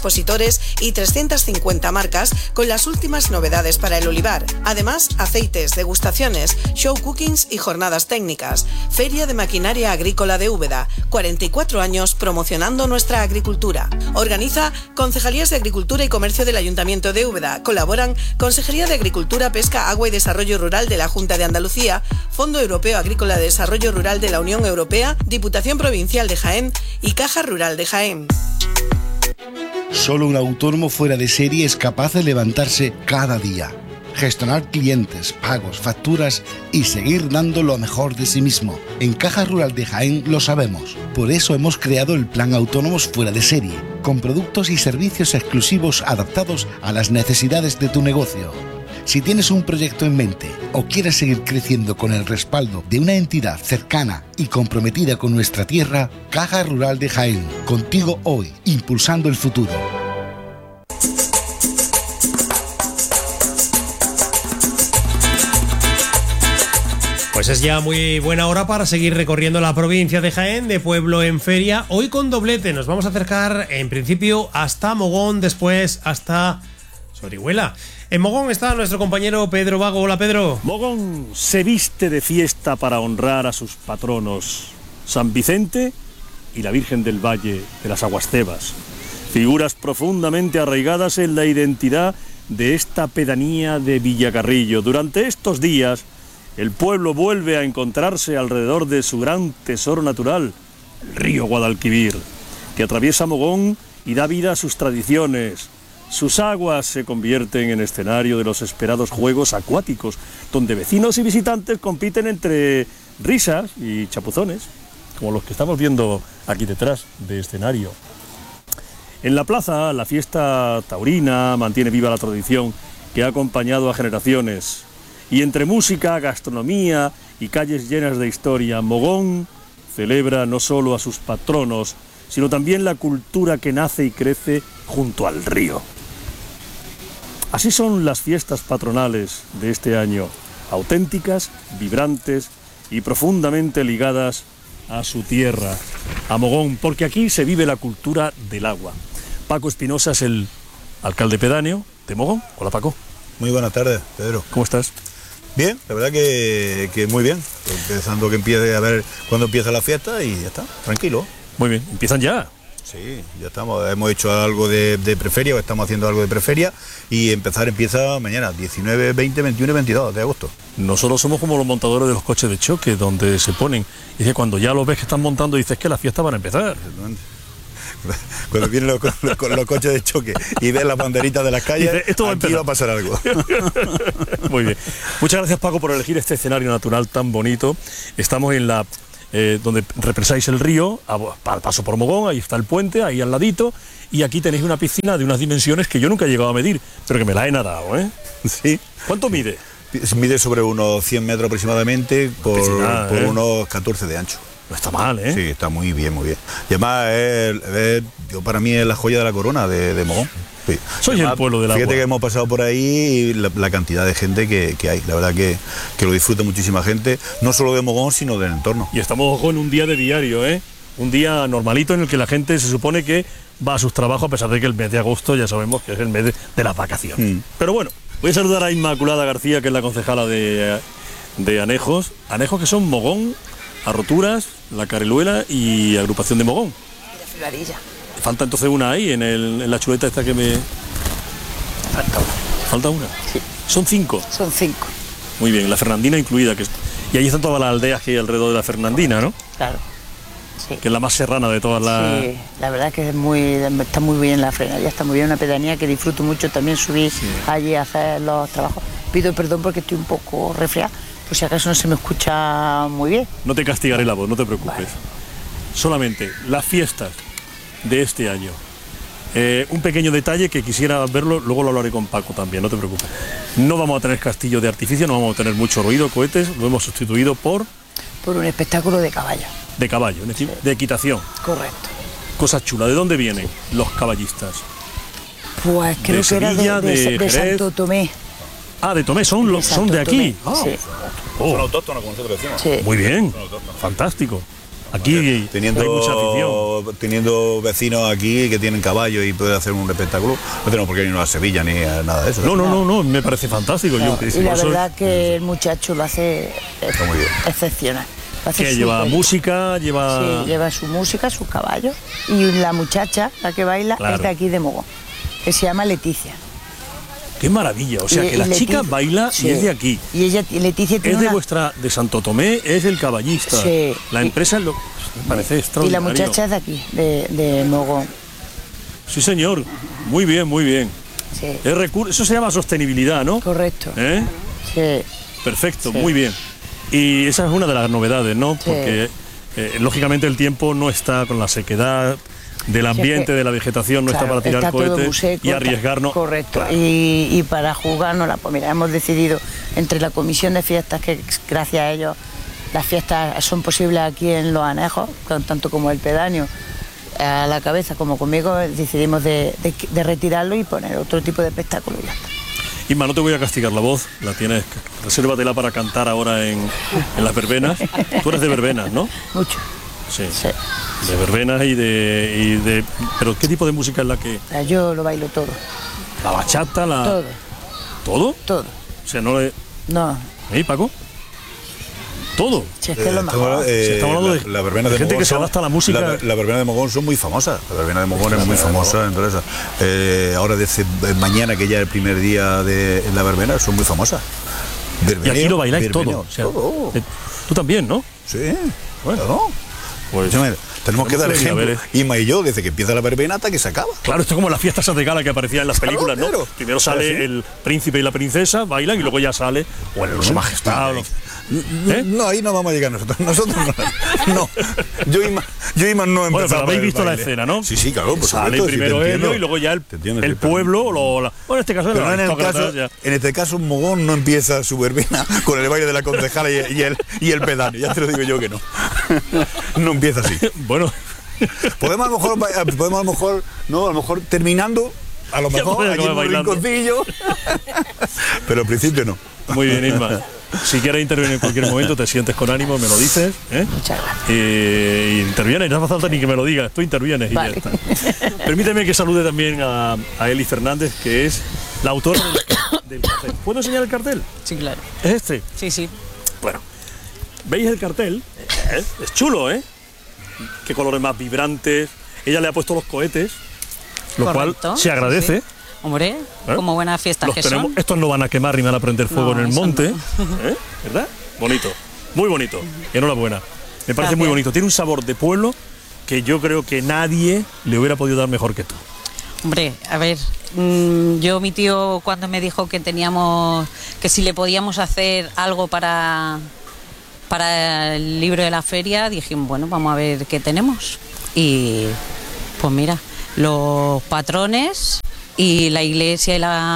expositores y 350 marcas con las últimas novedades para el olivar. Además, aceites, degustaciones, show cookings y jornadas técnicas. Feria de Maquinaria Agrícola de Úbeda. 44 años promocionando nuestra agricultura. Organiza Concejalías de Agricultura y Comercio del Ayuntamiento de Úbeda. Colaboran Consejería de Agricultura, Pesca, Agua y Desarrollo Rural de la Junta de Andalucía, Fondo Europeo Agrícola de Desarrollo Rural de la Unión Europea, Diputación Provincial de Jaén y Caja Rural de Jaén. Solo un autónomo fuera de serie es capaz de levantarse cada día, gestionar clientes, pagos, facturas y seguir dando lo mejor de sí mismo. En Caja Rural de Jaén lo sabemos. Por eso hemos creado el Plan Autónomos Fuera de Serie, con productos y servicios exclusivos adaptados a las necesidades de tu negocio. Si tienes un proyecto en mente o quieres seguir creciendo con el respaldo de una entidad cercana y comprometida con nuestra tierra, Caja Rural de Jaén, contigo hoy, impulsando el futuro. Pues es ya muy buena hora para seguir recorriendo la provincia de Jaén, de pueblo en feria. Hoy con doblete nos vamos a acercar en principio hasta Mogón, después hasta Orihuela. En Mogón está nuestro compañero Pedro Vago. Hola, Pedro. Mogón se viste de fiesta para honrar a sus patronos, San Vicente y la Virgen del Valle de las Aguastebas, figuras profundamente arraigadas en la identidad de esta pedanía de Villacarrillo. Durante estos días, el pueblo vuelve a encontrarse alrededor de su gran tesoro natural, el río Guadalquivir, que atraviesa Mogón y da vida a sus tradiciones. Sus aguas se convierten en escenario de los esperados juegos acuáticos, donde vecinos y visitantes compiten entre risas y chapuzones, como los que estamos viendo aquí detrás de escenario. En la plaza, la fiesta taurina mantiene viva la tradición que ha acompañado a generaciones. Y entre música, gastronomía y calles llenas de historia, Mogón celebra no solo a sus patronos, sino también la cultura que nace y crece junto al río. Así son las fiestas patronales de este año, auténticas, vibrantes y profundamente ligadas a su tierra, a Mogón, porque aquí se vive la cultura del agua. Paco Espinosa es el alcalde pedáneo de Mogón. Hola, Paco. Muy buenas tardes, Pedro. ¿Cómo estás? Bien, la verdad que muy bien. Pensando que empiece a ver cuándo empieza la fiesta y ya está, tranquilo. Muy bien, ¿empiezan ya? Sí, ya estamos, hemos hecho algo de preferia, o estamos haciendo algo de preferia y empieza mañana, 19, 20, 21 y 22 de agosto. Nosotros somos como los montadores de los coches de choque, donde se ponen, y dice, cuando ya los ves que están montando, dices que las fiestas van a empezar. Cuando vienen los coches de choque y ven las banderitas de las calles, dice, esto aquí va a pasar algo. Muy bien. Muchas gracias, Paco, por elegir este escenario natural tan bonito. Estamos en la... donde represáis el río, al paso por Mogón, ahí está el puente, ahí al ladito, y aquí tenéis una piscina de unas dimensiones que yo nunca he llegado a medir, pero que me la he nadado, ¿eh? Sí. ¿Cuánto mide? Mide sobre unos 100 metros aproximadamente por unos 14 de ancho. No está mal, ¿eh? Sí, está muy bien, muy bien. Y además, para mí es la joya de la corona de Mogón. Sí. Soy además, el pueblo del agua. Fíjate que hemos pasado por ahí y la cantidad de gente que hay. La verdad que lo disfruta muchísima gente, no solo de Mogón, sino del entorno. Y estamos con un día de diario, ¿eh? Un día normalito en el que la gente se supone que va a sus trabajos, a pesar de que el mes de agosto ya sabemos que es el mes de las vacaciones. Pero bueno, voy a saludar a Inmaculada García, que es la concejala de Anejos. Anejos que son Mogón, Arroturas, La Careluela y Agrupación de Mogón. Y la Filarilla. Falta entonces una ahí, en la chuleta esta que me... Falta una. ¿Falta una? Sí. ¿Son 5? Son 5. Muy bien, la Fernandina incluida. Y ahí están todas las aldeas que hay alrededor de la Fernandina, ¿no? Claro. Sí. Que es la más serrana de todas las... Sí, la verdad es que está muy bien la Fernandina, está muy bien, una pedanía que disfruto mucho también subir allí a hacer los trabajos. Pido perdón porque estoy un poco resfriada, por si acaso no se me escucha muy bien. No te castigaré la voz, no te preocupes. Vale. Solamente las fiestas de este año. Un pequeño detalle que quisiera verlo, luego lo hablaré con Paco también, no te preocupes. No vamos a tener castillo de artificio, no vamos a tener mucho ruido, cohetes, lo hemos sustituido por un espectáculo de caballo. De caballo, es decir, de equitación. Correcto. Cosas chulas. ¿De dónde vienen los caballistas? Pues creo que era de Santo Tomé. Ah, de Tomé, son de aquí. Sí. Son autóctonos, como nosotros decimos. Sí. Muy bien, fantástico. Aquí hay mucha afición. Teniendo vecinos aquí que tienen caballos y pueden hacer un espectáculo, no tenemos por qué irnos a Sevilla ni a nada de eso. No, me parece fantástico. No, y la verdad que el muchacho lo hace muy bien. excepcional. Que lleva música, Sí, lleva su música, sus caballos. Y la muchacha, la que baila, Claro. es de aquí de Mogón, que se llama Leticia. ¡Qué maravilla! O sea, que la chica baila sí. y es de aquí. Y Leticia tiene Es de Santo Tomé, es el caballista. Sí. La empresa me parece Y extraordinario. la muchacha es de aquí, de Mogón. Sí, señor. Muy bien, muy bien. Sí, Eso se llama sostenibilidad, ¿no? correcto. ¿Eh? Sí. Perfecto, Sí. muy bien. Y esa es una de las novedades, ¿no? Sí. Porque lógicamente el tiempo no está con la sequedad del ambiente, de la vegetación, no Claro, está para tirar está todo muy cohetes seco, y arriesgarnos. Correcto. Claro. Y para jugárnosla, pues mira, hemos decidido entre la comisión de fiestas, que gracias a ellos las fiestas son posibles aquí en Los Anejos, tanto como el pedáneo a la cabeza como conmigo, decidimos de retirarlo y poner otro tipo de espectáculo y ya está. Inma, no te voy a castigar la voz, la tienes, resérvatela para cantar ahora en las verbenas. Tú eres de verbenas, ¿no? Mucho. Sí. Sí. De verbenas y de... ¿Pero qué tipo de música es la que...? O sea, yo lo bailo todo. ¿La bachata? Todo. ¿Todo? Todo. O sea, no le... No. ¿Eh, Paco? ¿Todo? Si es que es lo mejor. estamos hablando de la verbena de gente Mogón que se adapta a la música. La verbena de Mogón son muy famosas. La verbena de Mogón es muy famosa. Entonces, ahora desde mañana, que ya es el primer día de la verbena, son muy famosas. Y aquí lo bailáis Verbeneo, todo. O sea, todo. tú también, ¿no? Sí, Bueno. claro. Pues Escúchame, tenemos que dar que ir a ver, ejemplo. Inma y yo, desde que empieza la verbena hasta que se acaba. Claro, esto es como las fiestas de gala que aparecían en las películas, ¿no? claro. Primero sale Sí. el príncipe y la princesa, bailan y luego ya sale, bueno, su majestad. ¿Eh? No, ahí no vamos a llegar nosotros. Nosotros no. Yo y Inma no empezamos. Bueno, pero habéis el visto la baile. escena, ¿no? Sí, claro, por Sale supuesto, sí, primero te entiendo. ellos y luego ya Te entiendo, el sí, pueblo, bueno, en este caso Pero los no aristócratas ya. en este caso Mogón no empieza su verbena con el baile de la concejala y el pedáneo. Ya te lo digo yo que no. No empieza así. Bueno, Podemos a lo mejor terminando, a lo Ya mejor podemos allí en un bailando. rinconcillo. Pero al principio no. muy bien, Isma. Si quieres intervenir en cualquier momento, te sientes con ánimo, me lo dices, ¿eh? Muchas gracias. Y intervienes, no hace falta ni que me lo digas, tú intervienes y Vale. ya está. Permíteme que salude también a Eli Fernández, que es la autora del cartel. ¿Puedo enseñar el cartel? Sí, claro. ¿Es este? Sí, sí. Bueno, ¿veis el cartel? Es chulo, ¿eh? Qué colores más vibrantes. Ella le ha puesto los cohetes, lo Correcto, cual se agradece. sí. Hombre, como buenas fiestas Los que tenemos, son. estos no van a quemar ni van a prender fuego No, en el eso monte. no. ¿Eh? ¿Verdad? Bonito, muy bonito. Enhorabuena. Me parece Gracias. muy bonito. Tiene un sabor de pueblo que yo creo que nadie le hubiera podido dar mejor que tú. Hombre, a ver, yo mi tío cuando me dijo que teníamos, que si le podíamos hacer algo para el libro de la feria, dijimos, bueno, vamos a ver qué tenemos. Y pues mira, los patrones y la iglesia y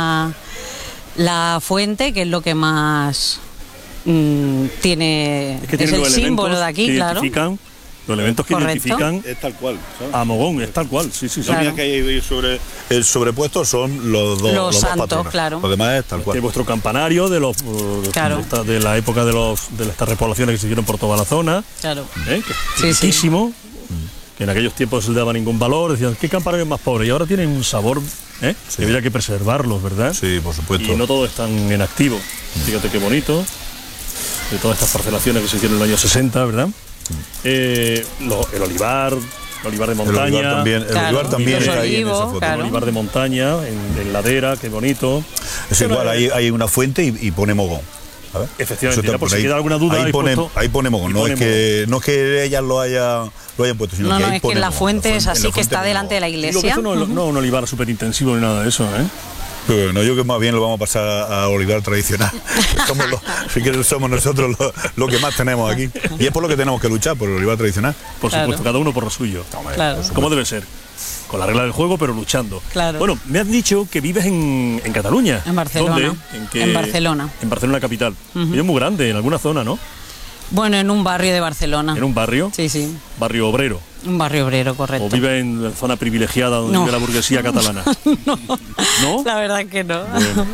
la fuente, que es lo que más tiene, Es que tiene el los símbolo elementos de aquí, que claro. identifican, los elementos que Correcto. identifican Es tal cual. a Mogón, es tal cual. Sí, sí, sí. Lo Claro. único que hay sobre el sobrepuesto son los dos Los santos, patrones. claro. Lo demás es tal De cual. vuestro campanario, de los Claro. de la época de estas repoblaciones que se hicieron por toda la zona, Claro. que es Sí, sí. riquísimo, que en aquellos tiempos no se le daba ningún valor, decían, ¿qué campanario más pobre? Y ahora tienen un sabor, que habría que preservarlos, ¿verdad? Sí, por supuesto. Y no todos están en activo. Fíjate qué bonito, de todas estas parcelaciones que se hicieron en los años 60, ¿verdad? El olivar de montaña. El olivar también, Claro. el olivar también Los está ahí en olivos, esa foto. claro. El olivar de montaña, en ladera, qué bonito. Es igual, hay una fuente y pone Mogón. ¿sabes? Efectivamente, Eso está ya por por si ahí. queda alguna duda, Ahí pone Mogón. y No pone es que ellas lo hayan puesto, sino No, que no, ahí es que pone la Mogón. fuente es en la así, que fuente está pone delante de la Mogón. Digo que iglesia. esto no es un olivar súper intensivo ni nada de eso, ¿eh? Pero no, yo que más bien lo vamos a pasar a olivar tradicional. Si quieres, somos nosotros lo que más tenemos aquí. Y es por lo que tenemos que luchar, por el olivar tradicional. Por Claro. supuesto, cada uno por lo suyo. Claro. Como debe ser. Con la regla del juego, pero luchando. Claro. Bueno, me has dicho que vives en Cataluña. En Barcelona. ¿Dónde? En Barcelona. En Barcelona capital. Y es muy grande, en alguna zona, ¿no? Bueno, en un barrio de Barcelona. En un barrio. Sí, sí. Barrio obrero. Un barrio obrero, correcto. O vive en la zona privilegiada donde No. vive la burguesía catalana. ¿No? La verdad que no. Bueno.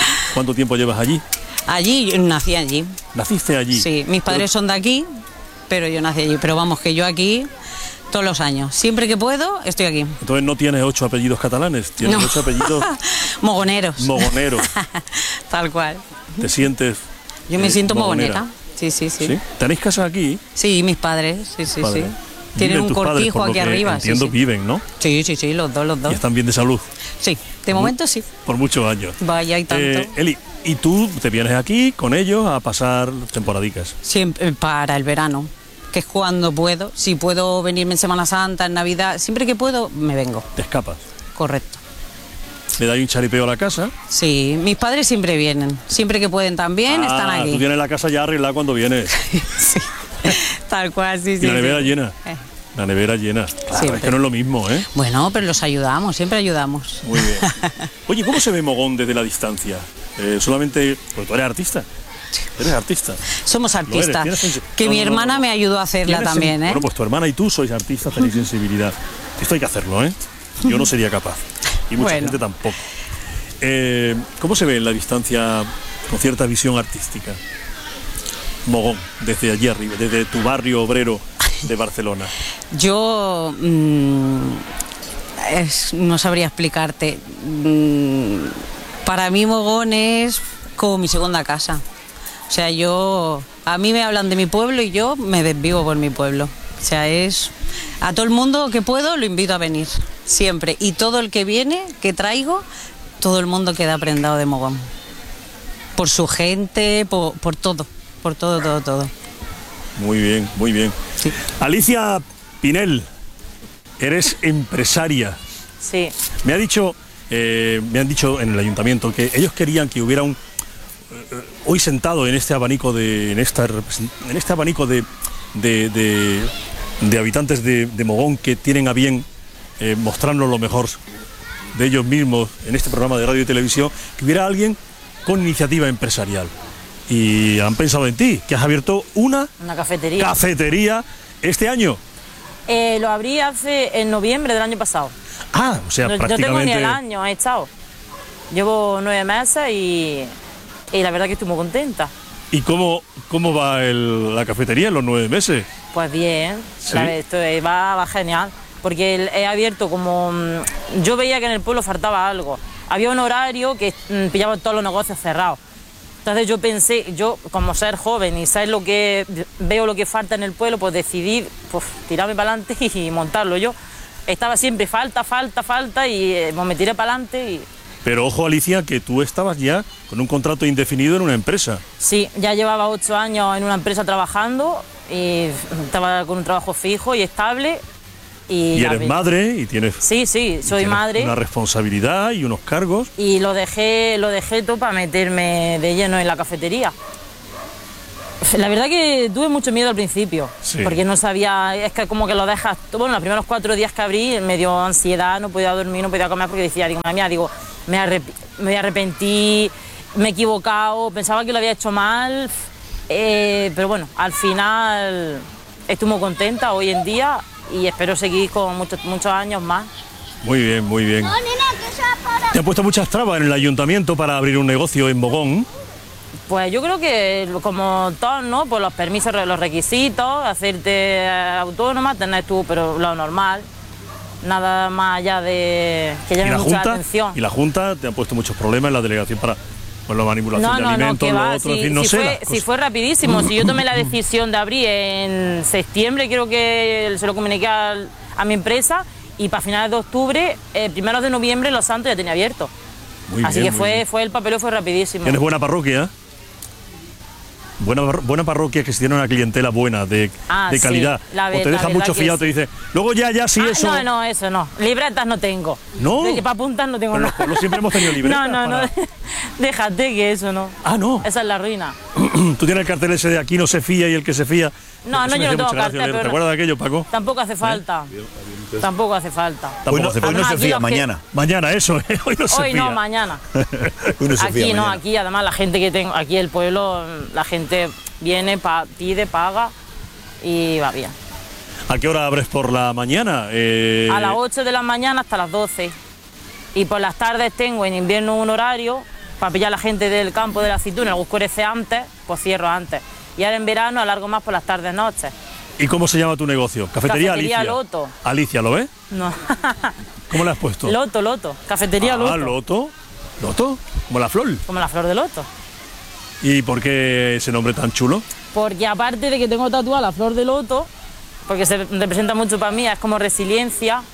¿Cuánto tiempo llevas allí? Allí, yo nací allí. ¿Naciste allí? Sí, mis padres son de aquí, pero yo nací allí. Pero vamos, que yo aquí todos los años, siempre que puedo, estoy aquí. Entonces no tienes 8 apellidos catalanes, tienes 8 apellidos mogoneros. Mogoneros. Tal cual. ¿Te sientes? Yo me siento mogonera. Sí. ¿Tenéis casa aquí? Sí, mis padres, sí. Padres. Tienen un tus padres, cortijo por lo aquí que arriba. Entiendo, viven, ¿no? Sí, los dos. Y están bien de salud. Sí, de momento sí. Por muchos años. Vaya y tanto. Eli, ¿y tú te vienes aquí con ellos a pasar temporadicas? Siempre para el verano, que es cuando puedo. Si puedo venirme en Semana Santa, en Navidad, siempre que puedo, me vengo. ¿Te escapas? Correcto. ¿Le dais un charipeo a la casa? Sí, mis padres siempre vienen. Siempre que pueden también, están aquí. Tú tienes la casa ya arreglada cuando vienes. Sí. Tal cual, sí. ¿Y la nevera llena? La nevera llena. Claro, es que no es lo mismo, ¿eh? Bueno, pero los ayudamos, siempre ayudamos. Muy bien. Oye, ¿cómo se ve Mogón desde la distancia? Solamente... Pues tú eres artista. Eres artista. Somos artistas. Que no, mi hermana me ayudó a hacerla también, ¿eh? Bueno, pues tu hermana y tú sois artistas, tenéis sensibilidad. Esto hay que hacerlo, ¿eh? Yo no sería capaz. Y mucha gente tampoco. ¿Cómo se ve en la distancia con cierta visión artística Mogón, desde allí arriba, desde tu barrio obrero de Barcelona? Yo no sabría explicarte. Para mí Mogón es como mi segunda casa. O sea, a mí me hablan de mi pueblo y yo me desvivo por mi pueblo. O sea, a todo el mundo que puedo lo invito a venir, siempre. Y todo el que viene, que traigo, todo el mundo queda prendado de Mogón. Por su gente, por todo. Por todo. Muy bien, muy bien. Sí. Alicia Pinel, eres empresaria. Sí. Me han dicho en el ayuntamiento que ellos querían que hubiera hoy sentado en este abanico de habitantes de Mogón que tienen a bien mostrarnos lo mejor de ellos mismos en este programa de radio y televisión, que hubiera alguien con iniciativa empresarial. Y han pensado en ti, que has abierto una cafetería este año. Lo abrí en noviembre del año pasado. Ah, o sea, prácticamente... No tengo ni el año, he estado. Llevo 9 meses y la verdad que estoy muy contenta. ¿Y cómo va la cafetería en los 9 meses? Pues bien, ¿Sí? Esto va genial. Porque he abierto como... Yo veía que en el pueblo faltaba algo. Había un horario que pillaba todos los negocios cerrados. Entonces yo pensé, como ser joven y saber veo lo que falta en el pueblo, pues decidí tirarme para adelante y montarlo yo. Estaba siempre falta y me tiré para adelante. Pero ojo, Alicia, que tú estabas ya con un contrato indefinido en una empresa. Sí, ya llevaba 8 años en una empresa trabajando y estaba con un trabajo fijo y estable. Y eres madre y tienes... Sí, soy madre. Una responsabilidad y unos cargos. Y lo dejé todo para meterme de lleno en la cafetería. La verdad que tuve mucho miedo al principio, porque no sabía, es que como que lo dejas... Bueno, los primeros 4 días que abrí me dio ansiedad, no podía dormir, no podía comer, porque decía, me arrepentí, me he equivocado, pensaba que lo había hecho mal, pero bueno, al final estoy muy contenta hoy en día y espero seguir con muchos años más. Muy bien, muy bien. ¿Te han puesto muchas trabas en el ayuntamiento para abrir un negocio en Mogón? Pues yo creo que como todos, ¿no? Pues los permisos, los requisitos, hacerte autónoma, tener tú, pero lo normal, nada más allá de que llame mucha atención. ¿Y la Junta te ha puesto muchos problemas en la delegación para la manipulación de alimentos, lo otro? Si fue rapidísimo, si yo tomé la decisión de abrir en septiembre, creo que se lo comuniqué a mi empresa, y para finales de octubre, primeros de noviembre, Los Santos ya tenía abierto. Así que fue el papeleo, fue rapidísimo. ¿Tienes buena parroquia? Buena parroquia, que se tiene una clientela buena, de calidad. Sí, o te deja mucho fiado, te dice, luego ya sí, eso... No, eso no. Libretas no tengo. ¿No? Para apuntar no tengo nada. Pero siempre hemos tenido libretas. No. Déjate que eso no. Ah, ¿no? Esa es la ruina. Tú tienes el cartel ese de aquí no se fía y el que se fía. No, yo no tengo cartel. ¿Te acuerdas de aquello, Paco? Tampoco hace falta. Tampoco hace falta. Hoy no se fía, mañana. Mañana, eso, hoy no se fía. Hoy no, mañana. Hoy no se fía, aquí no, mañana. aquí además la gente que tengo, aquí el pueblo, la gente viene, pide, paga y va bien. ¿A qué hora abres por la mañana? A las 8 de la mañana hasta las 12. Y por las tardes tengo en invierno un horario para pillar a la gente del campo de la aceituna, el oscurece antes, pues cierro antes. Y ahora en verano alargo más por las tardes, noches. ¿Y cómo se llama tu negocio? Cafetería Alicia. Loto. Alicia, ¿lo ves? No. ¿Cómo le has puesto? Loto. Cafetería Loto. Loto. ¿Loto? Como la flor. Como la flor de loto. ¿Y por qué ese nombre tan chulo? Porque aparte de que tengo tatuada la flor de loto, porque se representa mucho para mí, es como resiliencia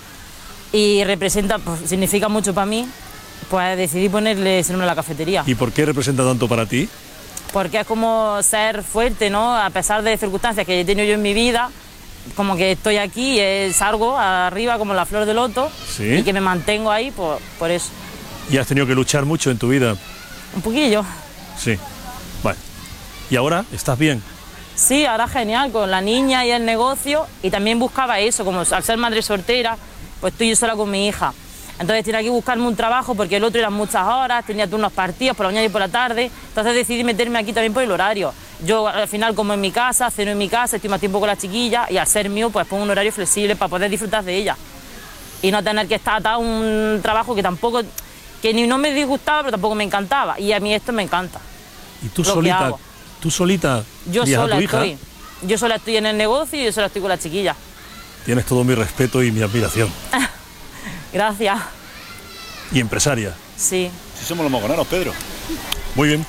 y representa, pues, significa mucho para mí, pues decidí ponerle ese nombre a la cafetería. ¿Y por qué representa tanto para ti? Porque es como ser fuerte, ¿no? A pesar de circunstancias que he tenido yo en mi vida, como que estoy aquí y salgo arriba como la flor de loto. ¿Sí? Y que me mantengo ahí por eso. ¿Y has tenido que luchar mucho en tu vida? Un poquillo. Sí. Bueno. ¿Y ahora estás bien? Sí, ahora genial, con la niña y el negocio, y también buscaba eso, como al ser madre soltera, pues estoy yo sola con mi hija. Entonces tenía que buscarme un trabajo porque el otro eran muchas horas, tenía turnos partidos por la mañana y por la tarde, entonces decidí meterme aquí también por el horario. Yo al final como en mi casa, ceno en mi casa, estoy más tiempo con la chiquilla y al ser mío pues pongo un horario flexible para poder disfrutar de ella. Y no tener que estar atado a un trabajo que tampoco, que ni no me disgustaba pero tampoco me encantaba, y a mí esto me encanta. ¿Y tú solita? ¿Tú solita? Yo sola estoy. Yo sola estoy en el negocio y yo sola estoy con la chiquilla. Tienes todo mi respeto y mi admiración. Gracias. ¿Y empresaria? Sí. Sí, somos los mogonanos, Pedro. Muy bien.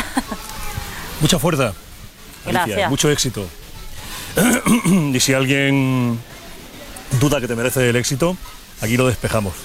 Mucha fuerza. Gracias. Alicia, mucho éxito. Y si alguien duda que te merece el éxito, aquí lo despejamos.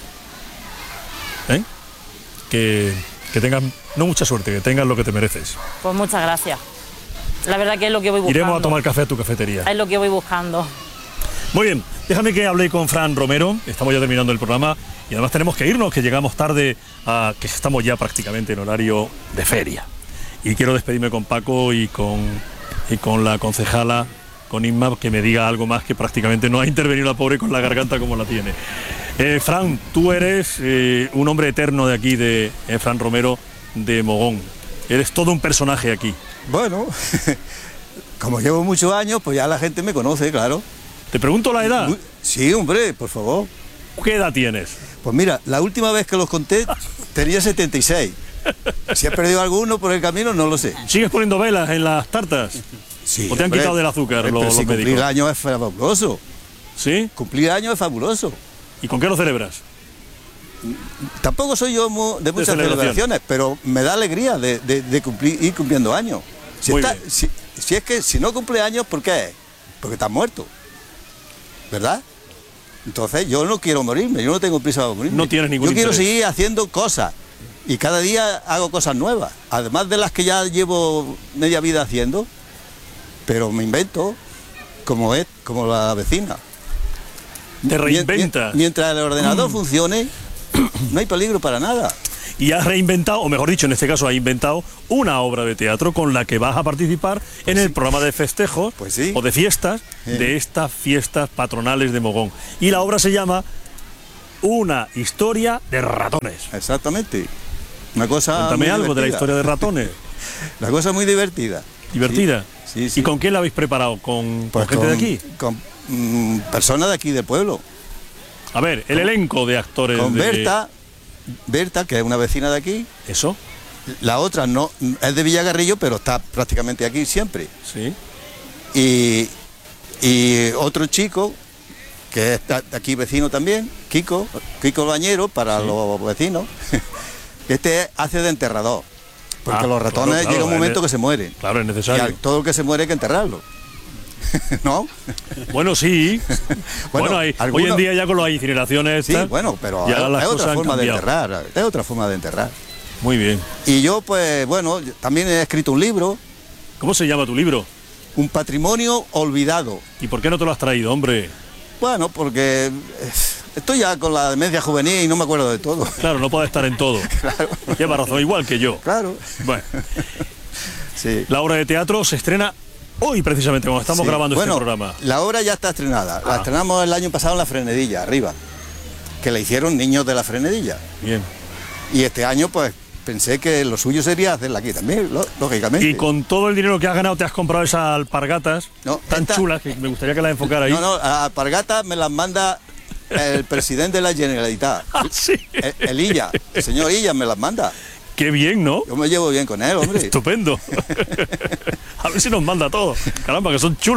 ¿Eh? Que tengan, no mucha suerte, que tengas lo que te mereces. Pues muchas gracias. La verdad que es lo que voy buscando. Iremos a tomar café a tu cafetería. Es lo que voy buscando. Muy bien, déjame que hable con Fran Romero, estamos ya terminando el programa y además tenemos que irnos, que llegamos tarde, que estamos ya prácticamente en horario de feria. Y quiero despedirme con Paco y con la concejala, con Inma, que me diga algo más, que prácticamente no ha intervenido la pobre con la garganta como la tiene. Fran, tú eres un hombre eterno de aquí, de Fran Romero, de Mogón. Eres todo un personaje aquí. Bueno, como llevo muchos años, pues ya la gente me conoce, claro. ¿Te pregunto la edad? Sí, hombre, por favor. ¿Qué edad tienes? Pues mira, la última vez que los conté tenía 76. Si has perdido alguno por el camino, no lo sé. ¿Sigues poniendo velas en las tartas? Sí. ¿O te han quitado del azúcar los médicos? Cumplir años es fabuloso. ¿Sí? Cumplir años es fabuloso. ¿Y con qué lo celebras? Tampoco soy yo de muchas celebraciones, pero me da alegría de ir cumpliendo años. Si es que si no cumple años, ¿por qué? Porque estás muerto. ¿Verdad? Entonces yo no quiero morirme, yo no tengo prisa para morirme. No tienes ningún interés. Yo quiero seguir haciendo cosas y cada día hago cosas nuevas, además de las que ya llevo media vida haciendo, pero me invento como la vecina. Te reinventas. Mientras el ordenador funcione, no hay peligro para nada. Y has reinventado, o mejor dicho, en este caso has inventado una obra de teatro con la que vas a participar en el programa de festejos o de fiestas de estas fiestas patronales de Mogón. Y la obra se llama Una historia de ratones. Exactamente. Una cosa. Cuéntame algo de la historia de ratones. Una cosa muy divertida. ¿Divertida? Sí, sí. ¿Y con quién la habéis preparado? ¿Con gente de aquí? Con personas de aquí del pueblo. A ver, el elenco de actores. Con Berta, que es una vecina de aquí. ¿Eso? La otra no es de Villagarrillo, pero está prácticamente aquí siempre. Sí. Y otro chico, que es aquí vecino también, Kiko Bañero, para los vecinos. Este hace de enterrador. Porque los ratones llega un momento que se mueren. Claro, es necesario. Y todo el que se muere hay que enterrarlo. ¿No? Bueno, sí. Bueno, hoy en día ya con las incineraciones. Sí, bueno, pero es otra forma de enterrar. Es otra forma de enterrar. Muy bien. Y yo, pues, bueno, también he escrito un libro. ¿Cómo se llama tu libro? Un patrimonio olvidado. ¿Y por qué no te lo has traído, hombre? Bueno, porque estoy ya con la demencia juvenil y no me acuerdo de todo. Claro, no puede estar en todo. Claro. Lleva razón, igual que yo. Claro. Bueno. Sí. La obra de teatro se estrena hoy, precisamente, cuando estamos grabando este programa. La obra ya está estrenada. La estrenamos el año pasado en La Frenedilla, arriba. Que la hicieron niños de La Frenedilla. Bien. Y este año, pues, pensé que lo suyo sería hacerla aquí también, lógicamente. Y con todo el dinero que has ganado te has comprado esas alpargatas tan chulas que me gustaría que las enfocara ahí. No, alpargatas me las manda el presidente de la Generalitat. Sí. El Illa, el señor Illa me las manda. Qué bien, ¿no? Yo me llevo bien con él, hombre. Estupendo. A ver si nos manda todo. Caramba, que son chulas.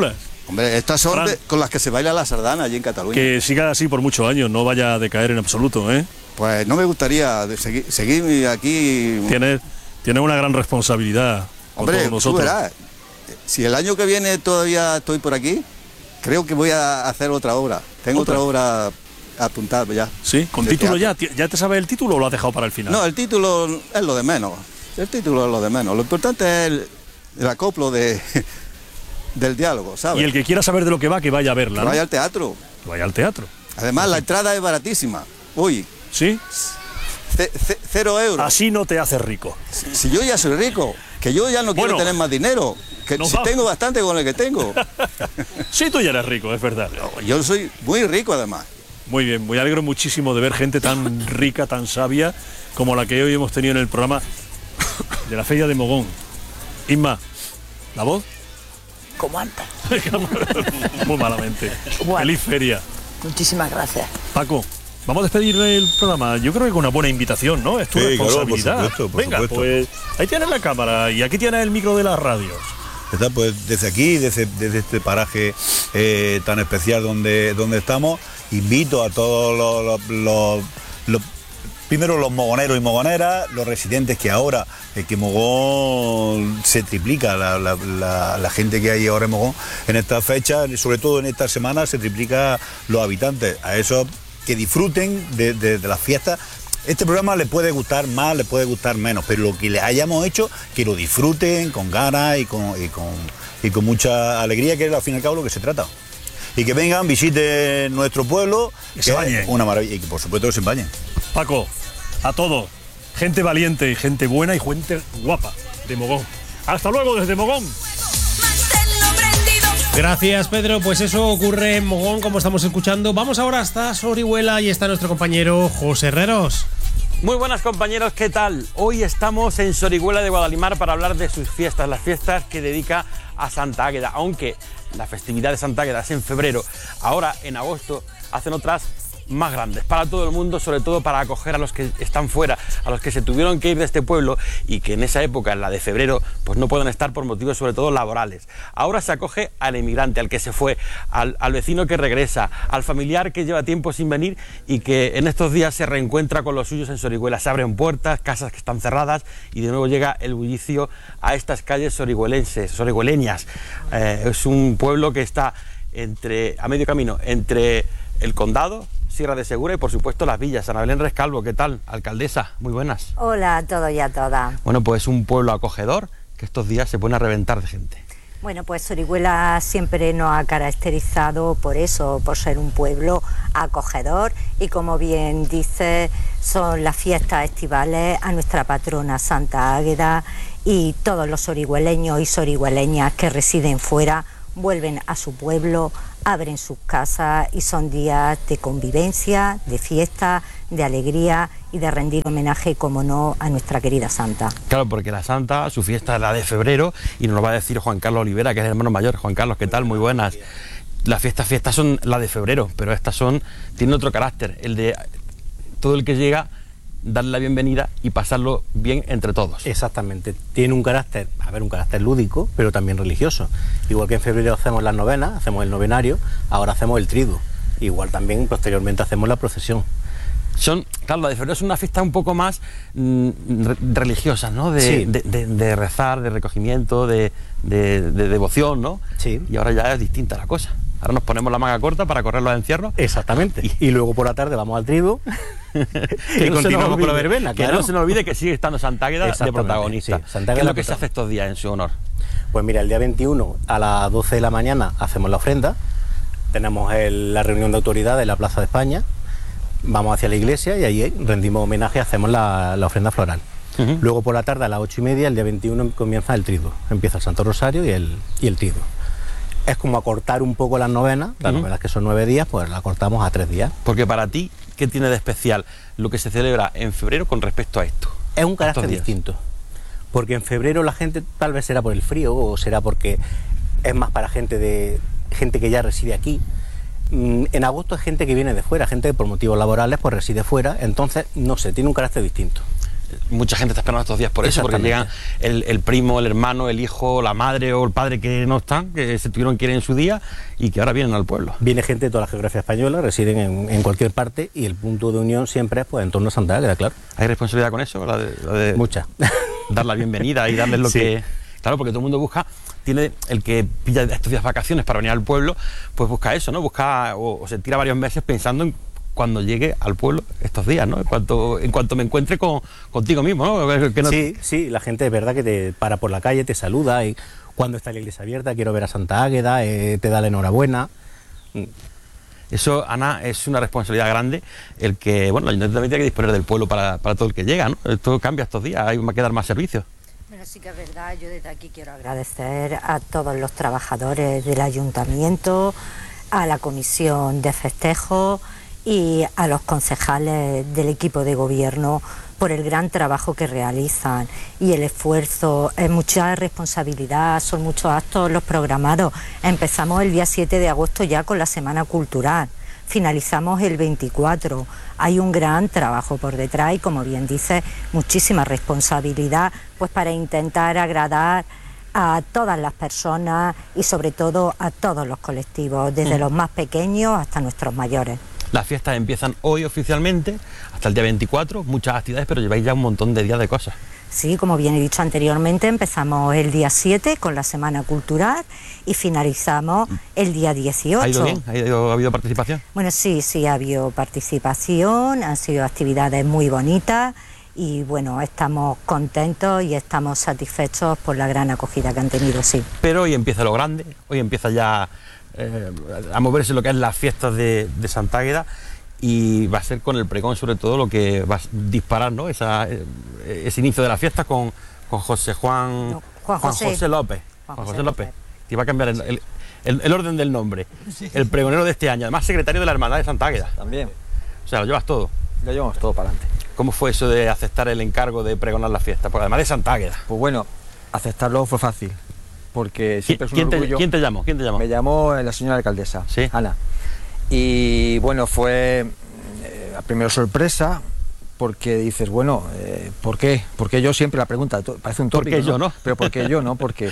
Hombre, estas son con las que se baila la sardana allí en Cataluña. Que siga así por muchos años, no vaya a decaer en absoluto, ¿eh? Pues no me gustaría seguir aquí. Tienes una gran responsabilidad. Hombre, con todos nosotros. Tú verás, si el año que viene todavía estoy por aquí, creo que voy a hacer otra obra. Tengo otra obra apuntada ya. ¿Sí? ¿Con título ya? ¿Ya te sabes el título o lo has dejado para el final? No, el título es lo de menos. El título es lo de menos. Lo importante es el acoplo del diálogo, ¿sabes? Y el que quiera saber de lo que va, que vaya a verla. Que vaya al teatro. Que vaya al teatro. Además, la entrada es baratísima. Uy. ¿Sí? 0 euros. Así no te haces rico. Si yo ya soy rico, que yo ya no quiero tener más dinero, que si tengo bastante con el que tengo. Sí, tú ya eres rico, es verdad. Yo soy muy rico además. Muy bien, me alegro muchísimo de ver gente tan rica, tan sabia, como la que hoy hemos tenido en el programa de la Feria de Mogón. Isma, ¿la voz? Como antes. Muy malamente. Bueno. Feliz feria. Muchísimas gracias. Paco, vamos a despedir el programa. Yo creo que con una buena invitación, ¿no? Es tu responsabilidad. Claro, por supuesto. Pues ahí tienes la cámara y aquí tienes el micro de las radios. Está, pues desde aquí, desde este paraje tan especial donde estamos, invito a todos primero los mogoneros y mogoneras, los residentes, que ahora que Mogón se triplica, la gente que hay ahora en Mogón en estas fechas, sobre todo en estas semanas, se triplica los habitantes. A esos que disfruten de las fiestas. Este programa le puede gustar más, le puede gustar menos, pero lo que le hayamos hecho, que lo disfruten con ganas y con mucha alegría, que es al fin y al cabo lo que se trata. Y que vengan, visiten nuestro pueblo, que se bañen. Una maravilla, y que por supuesto que se bañen. Paco, a todos, gente valiente y gente buena y gente guapa de Mogón. Hasta luego desde Mogón. Gracias, Pedro. Pues eso ocurre en Mogón, como estamos escuchando. Vamos ahora hasta Sorihuela y está nuestro compañero José Herreros. Muy buenas, compañeros, ¿qué tal? Hoy estamos en Sorihuela de Guadalimar para hablar de sus fiestas, las fiestas que dedica a Santa Águeda, aunque la festividad de Santa Águeda es en febrero. Ahora, en agosto, hacen otras más grandes para todo el mundo, sobre todo para acoger a los que están fuera, a los que se tuvieron que ir de este pueblo y que en esa época, en la de febrero, pues no pueden estar por motivos sobre todo laborales. Ahora se acoge al emigrante, al que se fue, al vecino que regresa, al familiar que lleva tiempo sin venir y que en estos días se reencuentra con los suyos en Sorihuela. Se abren puertas, casas que están cerradas y de nuevo llega el bullicio a estas calles sorihueleñas. Es un pueblo que está a medio camino entre el condado, Sierra de Segura y por supuesto las villas. Ana Belén Rescalvo, ¿qué tal? Alcaldesa, muy buenas. Hola a todos y a todas. Bueno, pues un pueblo acogedor que estos días se pone a reventar de gente. Bueno, pues Sorihuela siempre nos ha caracterizado por eso, por ser un pueblo acogedor y como bien dice, son las fiestas estivales a nuestra patrona Santa Águeda y todos los sorihueleños y sorihueleñas que residen fuera vuelven a su pueblo, abren sus casas y son días de convivencia, de fiesta, de alegría y de rendir homenaje, como no, a nuestra querida Santa. Claro, porque la Santa, su fiesta es la de febrero y nos lo va a decir Juan Carlos Olivera, que es el hermano mayor. Juan Carlos, ¿qué tal? Muy buenas. Las fiestas son la de febrero, pero estas tienen otro carácter, el de todo el que llega, darle la bienvenida y pasarlo bien entre todos. Exactamente, tiene un carácter lúdico, pero también religioso. Igual que en febrero hacemos las novenas, hacemos el novenario, ahora hacemos el triduo. Igual también posteriormente hacemos la procesión. Claro, la de febrero es una fiesta un poco más religiosa, ¿no? De rezar, de recogimiento, de devoción, ¿no? Sí. Y ahora ya es distinta la cosa. Ahora nos ponemos la manga corta para correr los encierros. Exactamente. Y luego por la tarde vamos al triduo y continuamos con la verbena. Que no se nos olvide que sigue estando Santa Águeda de protagonista. Sí, Santa Águeda. ¿Qué es lo que se hace estos días en su honor? Pues mira, el día 21 a las 12 de la mañana hacemos la ofrenda. Tenemos la reunión de autoridades en la Plaza de España. Vamos hacia la iglesia y allí rendimos homenaje, hacemos la ofrenda floral. Luego por la tarde a las 8:30, el día 21 comienza el triduo. Empieza el Santo Rosario y el triduo. Es como acortar un poco las novenas, las novenas que son 9 días, pues la cortamos a 3 días. Porque para ti, ¿qué tiene de especial lo que se celebra en febrero con respecto a esto? Es un carácter distinto, porque en febrero la gente, tal vez será por el frío o será porque es más para gente que ya reside aquí. En agosto es gente que viene de fuera, gente que por motivos laborales pues reside fuera, entonces, no sé, tiene un carácter distinto. mucha gente está esperando estos días por eso, porque llegan el primo, el hermano, el hijo, la madre o el padre que no están, que se tuvieron que ir en su día y que ahora vienen al pueblo. Viene gente de toda la geografía española, residen en cualquier parte y el punto de unión siempre es pues en torno a Santa Águeda, claro. ¿Hay responsabilidad con eso? La de mucha. Dar la bienvenida y darles lo que... Claro, porque todo el mundo busca, tiene el que pilla estos días vacaciones para venir al pueblo, pues busca eso, ¿no? Busca o se tira varios meses pensando en cuando llegue al pueblo estos días, ¿no? En cuanto me encuentre contigo mismo, ¿no? Que no... Sí, la gente es verdad que te para por la calle, te saluda y cuando está la iglesia abierta, quiero ver a Santa Águeda, te da la enhorabuena. Eso, Ana, es una responsabilidad grande el que, bueno, el ayuntamiento también tiene que disponer del pueblo para todo el que llega, ¿no? Esto cambia estos días, hay que dar más servicios. Bueno, sí que es verdad, yo desde aquí quiero agradecer a todos los trabajadores del ayuntamiento, a la comisión de festejo y a los concejales del equipo de gobierno por el gran trabajo que realizan y el esfuerzo. Es mucha responsabilidad, son muchos actos los programados. Empezamos el día 7 de agosto ya con la Semana Cultural, finalizamos el 24. Hay un gran trabajo por detrás y, como bien dice, muchísima responsabilidad pues para intentar agradar a todas las personas y sobre todo a todos los colectivos, desde los más pequeños hasta nuestros mayores. Las fiestas empiezan hoy oficialmente, hasta el día 24, muchas actividades, pero lleváis ya un montón de días de cosas. Sí, como bien he dicho anteriormente, empezamos el día 7 con la Semana Cultural y finalizamos el día 18. ¿Ha ido bien? ¿Ha habido participación? Bueno, sí, ha habido participación, han sido actividades muy bonitas y bueno, estamos contentos y estamos satisfechos por la gran acogida que han tenido, sí. Pero hoy empieza lo grande, hoy empieza ya a moverse lo que es las fiestas de Santa Águeda y va a ser con el pregón sobre todo lo que va a disparar, ¿no? Ese inicio de la fiesta con José Juan José López. Juan José López. Te iba a cambiar el orden del nombre. Sí. El pregonero de este año, además secretario de la Hermandad de Santa Águeda. También. O sea, lo llevas todo. Lo llevamos todo para adelante. ¿Cómo fue eso de aceptar el encargo de pregonar la fiesta? Porque además de Santa Águeda. Pues bueno, aceptarlo fue fácil. Porque siempre es un orgullo. ¿Quién te llamó? Me llamó la señora alcaldesa, ¿sí? Ana. Y bueno, fue primero sorpresa, porque dices, bueno, ¿por qué? Porque yo siempre la pregunta, parece un tópico, ¿por qué yo no? Pero ¿por qué yo no? Porque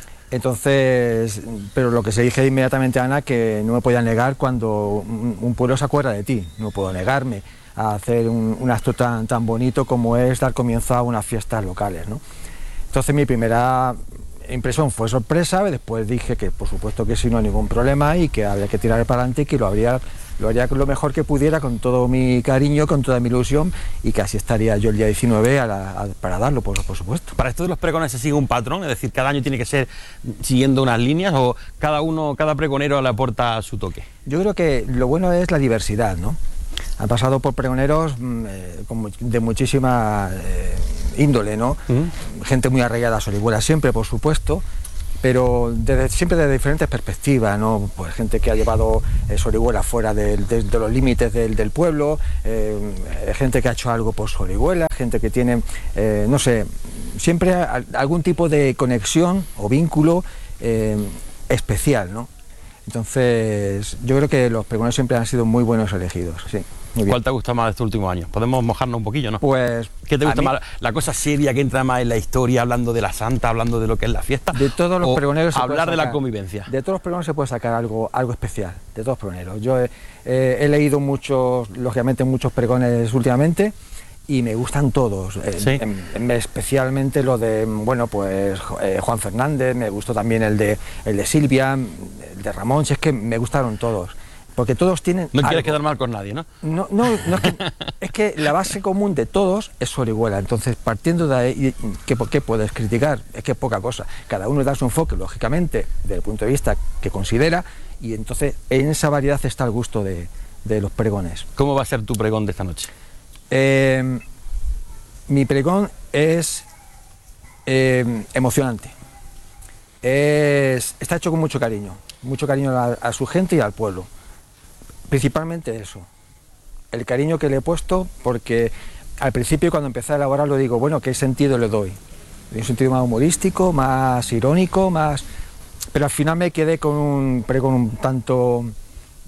entonces, pero lo que se dije inmediatamente a Ana, que no me podía negar cuando un pueblo se acuerda de ti, no puedo negarme a hacer un acto tan bonito como es dar comienzo a unas fiestas locales, ¿no? Entonces mi primera impresión fue sorpresa, después dije que por supuesto que sí, no hay ningún problema y que había que tirar para adelante y que lo haría lo mejor que pudiera, con todo mi cariño, con toda mi ilusión, y que así estaría yo el día 19 para darlo, por supuesto. ¿Para esto de los pregones se sigue un patrón? Es decir, ¿cada año tiene que ser siguiendo unas líneas o cada pregonero le aporta su toque? Yo creo que lo bueno es la diversidad, ¿no? Han pasado por pregoneros de muchísima índole, ¿no? Gente muy arraigada a Sorihuela siempre, por supuesto, pero siempre desde diferentes perspectivas, ¿no? Pues gente que ha llevado Sorihuela fuera de los límites del pueblo, gente que ha hecho algo por Sorihuela, gente que tiene, no sé, siempre algún tipo de conexión o vínculo especial, ¿no? Entonces, yo creo que los pregoneros siempre han sido muy buenos elegidos, sí. ¿Cuál te gusta más de estos últimos años? Podemos mojarnos un poquillo, ¿no? Pues... ¿Qué te gusta más? ¿La cosa seria que entra más en la historia, hablando de la santa, hablando de lo que es la fiesta? De todos los pregoneros se hablar de la convivencia. De todos los pregoneros se puede sacar algo especial, de todos los pregoneros. Yo he leído lógicamente muchos pregones últimamente, y me gustan todos, ¿sí? Especialmente lo de, bueno, pues Juan Fernández, me gustó también el de Silvia, el de Ramón, si es que me gustaron todos. Porque todos tienen No quieres quedar mal con nadie, ¿no? No, es que la base común de todos es Sorihuela. Entonces, partiendo de ahí, ¿por qué puedes criticar? Es que es poca cosa. Cada uno da su enfoque, lógicamente, desde el punto de vista que considera, y entonces en esa variedad está el gusto de los pregones. ¿Cómo va a ser tu pregón de esta noche? Mi pregón es emocionante. Está hecho con mucho cariño a su gente y al pueblo. Principalmente eso, el cariño que le he puesto, porque al principio cuando empecé a elaborarlo digo, bueno, ¿qué sentido le doy? ¿Un sentido más humorístico, más irónico, más...? Pero al final me quedé con un pregón un tanto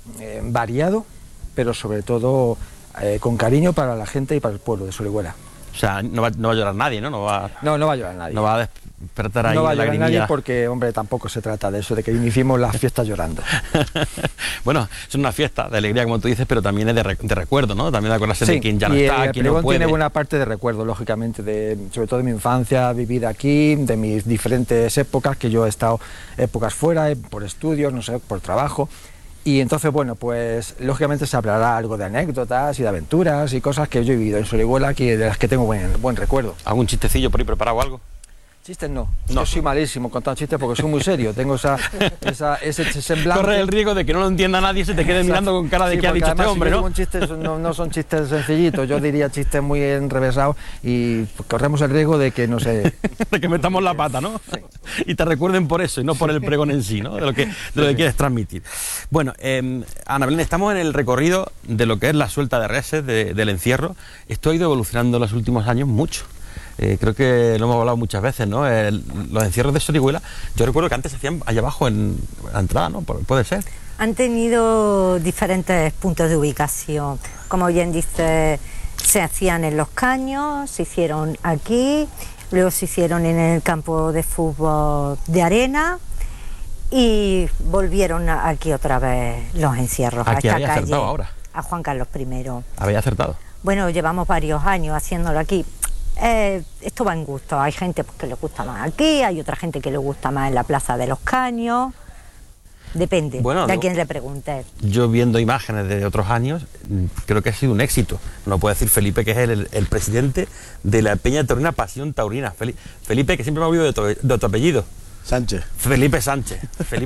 variado, pero sobre todo con cariño para la gente y para el pueblo de Sorihuela. sea, no va a llorar nadie, ¿no? No va a llorar nadie. No va a despertar ahí no va a llorar lagrimilla. nadie porque, hombre, tampoco se trata de eso, de que iniciemos las fiestas llorando. Bueno, es una fiesta de alegría, como tú dices, pero también es de recuerdo, ¿no? También de acordarse de quien ya no está, quien no puede. Tiene buena parte de recuerdo, lógicamente, sobre todo de mi infancia vivida aquí, de mis diferentes épocas, que yo he estado épocas fuera, por estudios, no sé, por trabajo. Y entonces, bueno, pues lógicamente se hablará algo de anécdotas y de aventuras y cosas que yo he vivido en Sorihuela, de las que tengo buen recuerdo. ¿Algún chistecillo por ahí preparado o algo? Chistes no. Yo soy malísimo contando chistes porque soy muy serio. Tengo ese semblante. Corre el riesgo de que no lo entienda nadie y se te quede mirando con cara de que ha dicho este hombre, ¿no? Chistes no son chistes sencillitos, yo diría chistes muy enrevesados y corremos el riesgo de que, no sé... de que metamos la pata, ¿no? Sí. Y te recuerden por eso y no por el pregón en sí, ¿no? De lo que quieres transmitir. Bueno, Ana Belén, estamos en el recorrido de lo que es la suelta de reses, del encierro. Esto ha ido evolucionando en los últimos años mucho. Creo que lo hemos hablado muchas veces, ¿no? Los encierros de Sorihuela, yo recuerdo que antes se hacían allá abajo en la entrada, ¿no? ¿Puede ser? Han tenido diferentes puntos de ubicación. Como bien dice, se hacían en Los Caños, se hicieron aquí, luego se hicieron en el campo de fútbol de arena y volvieron aquí otra vez los encierros. ¿A quién había calle, acertado ahora? A Juan Carlos I. ¿Había acertado? Bueno, llevamos varios años haciéndolo aquí. Esto va en gusto, hay gente que le gusta más aquí, hay otra gente que le gusta más en la Plaza de los Caños, depende de a quién le pregunte. Yo viendo imágenes de otros años, creo que ha sido un éxito. No puede decir Felipe, que es el presidente de la Peña Taurina Pasión Taurina. Felipe, que siempre me ha olvidado de tu apellido. Sánchez. Felipe Sánchez.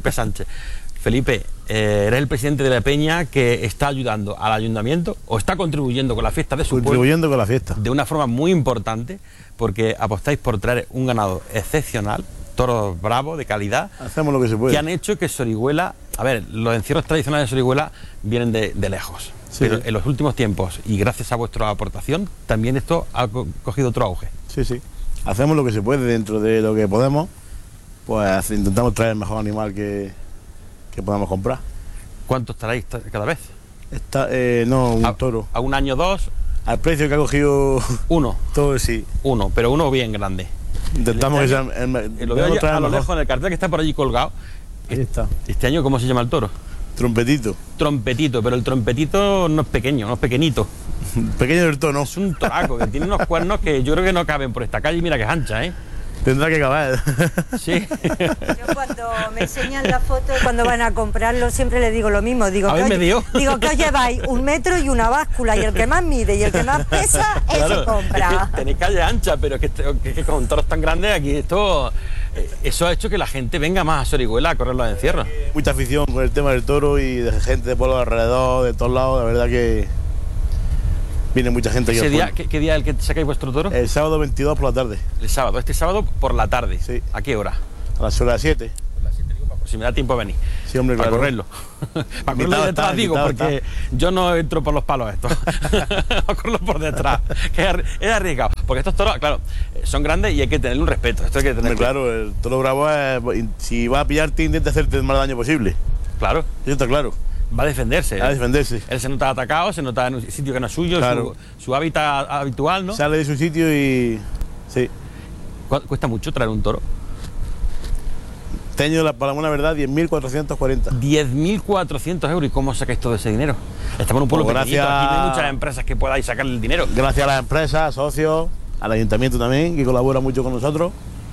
Felipe, eres el presidente de la Peña que está ayudando al ayuntamiento o está contribuyendo con la fiesta de su pueblo. Contribuyendo con la fiesta. De una forma muy importante, porque apostáis por traer un ganado excepcional, toros bravos, de calidad. Hacemos lo que se puede. Que han hecho que Sorihuela... A ver, los encierros tradicionales de Sorihuela vienen de lejos. Sí. Pero en los últimos tiempos, y gracias a vuestra aportación, también esto ha cogido otro auge. Sí. Hacemos lo que se puede dentro de lo que podemos. Pues intentamos traer el mejor animal que podamos comprar. ¿Cuántos traéis cada vez? Un toro. ¿A un año, dos? Al precio que ha cogido... Uno. Todo, sí. Uno, pero uno bien grande. Intentamos que sea... Lo veo a lo lejos en el cartel que está por allí colgado. Ahí está. ¿Este año cómo se llama el toro? Trompetito. Trompetito, pero el trompetito no es pequeño, no es pequeñito. Pequeño del tono. Es un toraco que tiene unos cuernos que yo creo que no caben por esta calle. Mira que es ancha, ¿eh? Tendrá que acabar. Sí. Yo cuando me enseñan la foto, cuando van a comprarlo, siempre les digo lo mismo. Digo que os lleváis 1 metro y una báscula, y el que más mide y el que más pesa, claro, ese compra. Es que tenéis calle ancha, pero es que con toros tan grandes aquí eso ha hecho que la gente venga más a Sorihuela a correr los encierros. Mucha afición con el tema del toro y de gente de pueblos alrededor, de todos lados, la verdad que viene mucha gente aquí. ¿Qué día es el que sacáis vuestro toro? El sábado 22 por la tarde. El sábado, este sábado por la tarde. Sí. ¿A qué hora? A las 7. Por las 7, digo, si me da tiempo a venir. Sí, hombre, para claro. correrlo. Para correrlo detrás, digo, porque yo no entro por los palos estos. A correrlo por detrás, que es arriesgado. Porque estos toros, claro, son grandes y hay que tenerle un respeto. Esto hay que tener claro, el toro bravo es, si va a pillarte, intenta hacerte el más daño posible. Claro. Eso está claro. Va a defenderse. Va a defenderse. Él se nota atacado, se nota en un sitio que no es suyo, claro. su hábitat habitual, ¿no? Sale de su sitio y... sí. ¿Cuesta mucho traer un toro? Este año, para la buena verdad, 10.440. 10.400 euros. ¿Y cómo sacáis todo ese dinero? Estamos en un pueblo pequeñito, aquí no hay muchas empresas que podáis sacar el dinero. Gracias a las empresas, socios, al ayuntamiento también, que colabora mucho con nosotros.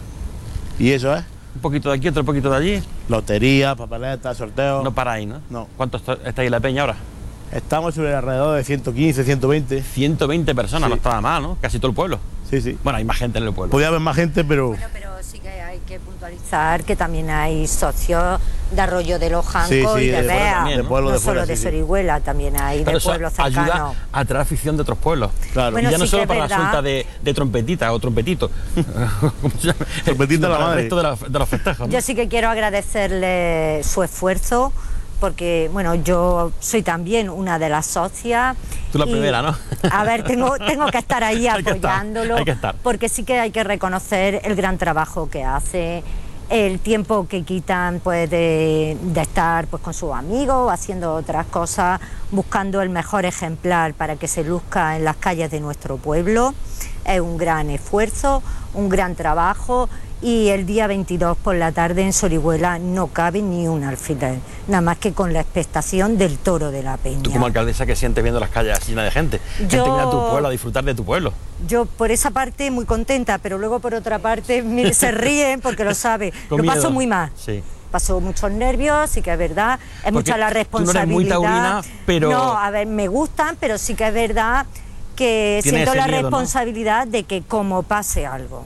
Y eso es. Un poquito de aquí, otro poquito de allí. Lotería, papeletas, sorteos. No paráis, ¿no? No. ¿Cuántos estáis en la peña ahora? Estamos sobre alrededor de 115, 120. 120 personas, sí. No está mal, ¿no? Casi todo el pueblo. Sí, sí. Bueno, hay más gente en el pueblo. Podría haber más gente, pero... Bueno, pero sí que hay que puntualizar que también hay socios de Arroyo de los Jancos y de Bea, no solo de Sorihuela, también hay de pueblos cercanos. Ayuda a traer afición de otros pueblos. Claro. Bueno, y ya no solo para la suelta de trompetita o trompetito. ¿Cómo se llama? Trompetita la madre. El resto de los festejos, ¿no? Yo sí que quiero agradecerle su esfuerzo, porque bueno, yo soy también una de las socias. Tú la primera, ¿no? A ver, tengo que estar ahí apoyándolo, hay que estar. porque sí que hay que reconocer el gran trabajo que hace el tiempo que quitan pues de estar pues con sus amigos, haciendo otras cosas, buscando el mejor ejemplar para que se luzca en las calles de nuestro pueblo. Es un gran esfuerzo, un gran trabajo, y el día 22 por la tarde en Sorihuela no cabe ni un alfiler, nada más que con la expectación del toro de la Peña. Tú como alcaldesa, ¿qué sientes viendo las calles llenas de gente? Gente que viene a tu pueblo a disfrutar de tu pueblo. Yo por esa parte muy contenta, pero luego por otra parte se ríen porque lo sabe. Lo paso muy mal. Sí. Paso muchos nervios, sí que es verdad, es mucha la responsabilidad. Tú no eres muy taurina, pero... No, a ver, me gustan, pero sí que es verdad que siento la responsabilidad, ¿no?, de que como pase algo.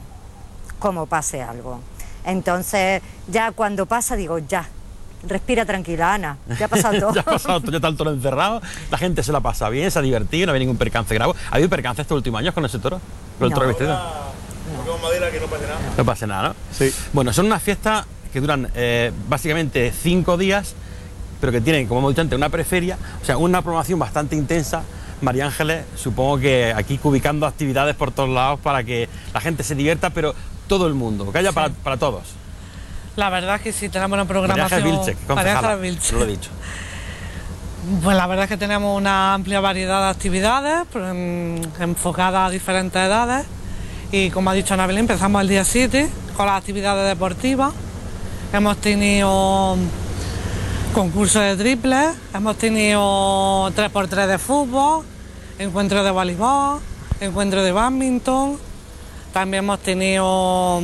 Entonces, ya cuando pasa, digo, ya, respira tranquila, Ana, ya ha pasado todo. Ya ha pasado todo, ya está el toro encerrado, la gente se la pasa bien, se ha divertido, no había ningún percance grave. ¿Ha habido percance estos últimos años con ese toro? ¿Con el toro vestido? Con madera que no pase nada. No pase nada, ¿no? Sí. Bueno, son unas fiestas que duran básicamente 5 días, pero que tienen, como hemos dicho antes, una preferia, o sea, una programación bastante intensa. María Ángeles, supongo que aquí ubicando actividades por todos lados para que la gente se divierta, pero todo el mundo, que haya para todos. La verdad es que sí, tenemos una programación... María Ángeles Vilche, concejala, lo he dicho. Pues la verdad es que tenemos una amplia variedad de actividades enfocadas a diferentes edades, y como ha dicho Ana Belén, empezamos el día 7 con las actividades deportivas. Hemos tenido concursos de triples, hemos tenido 3x3 de fútbol, encuentros de voleibol, encuentros de bádminton, también hemos tenido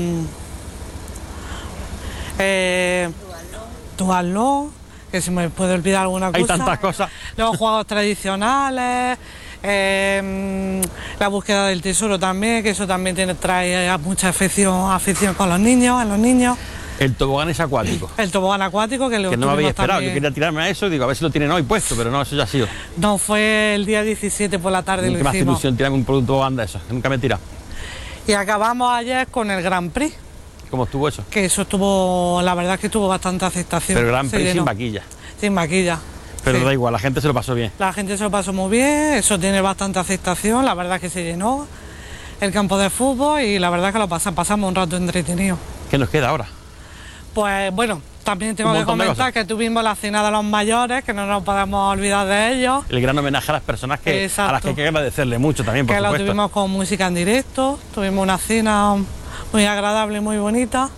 duatlón, que se me puede olvidar alguna cosa. Hay tantas cosas. Los juegos tradicionales, la búsqueda del tesoro también, que eso también trae mucha afición con los niños. El tobogán es acuático. El tobogán acuático, que no me había esperado, también. yo quería tirarme a eso, digo, a ver si lo tienen hoy puesto, pero no, eso ya ha sido. No, fue el día 17 por la tarde, lo hicimos. ¿Qué más ilusión tirarme un tobogán de eso? Que nunca me he tirado. Y acabamos ayer con el Grand Prix. ¿Cómo estuvo eso? Que eso estuvo, la verdad es que tuvo bastante aceptación. Pero el Grand Prix sin vaquilla. Sin vaquilla. Pero sí, da igual, la gente se lo pasó bien. La gente se lo pasó muy bien, eso tiene bastante aceptación, la verdad es que se llenó el campo de fútbol y la verdad es que pasamos un rato entretenido. ¿Qué nos queda ahora? Pues bueno, también tengo que comentar que tuvimos la cena de los mayores, que no nos podemos olvidar de ellos. El gran homenaje a las personas a las que hay que agradecerle mucho también, por supuesto. Que lo tuvimos con música en directo, tuvimos una cena muy agradable y muy bonita.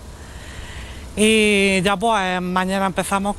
Y ya pues mañana empezamos